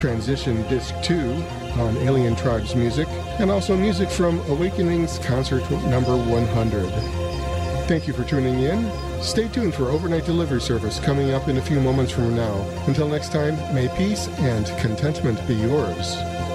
Transition Disc 2 on Alien Tribes music, and also music from Awakenings Concert number 100. Thank you for tuning in. Stay tuned for overnight delivery service coming up in a few moments from now. Until next time, may peace and contentment be yours.